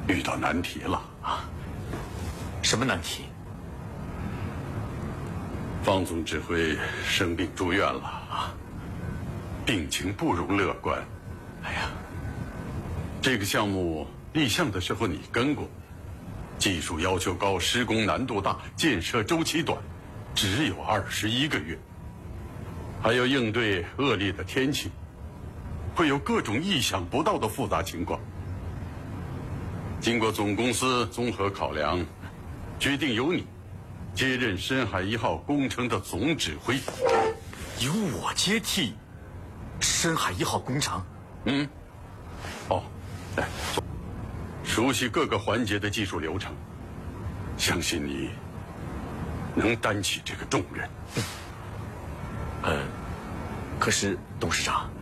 遇到难题了啊！ 什么难题？ 方总指挥生病住院了啊，病情不容乐观。 哎呀， 这个项目立项的时候你跟过，技术要求高，施工难度大，建设周期短，只有21个月，还要应对恶劣的天气，会有各种意想不到的复杂情况。经过总公司综合考量，决定由你接任深海1号工程的总指挥。 由我接替深海1号工程？ 来，熟悉各个环节的技术流程，相信你能担起这个重任。 可是董事长，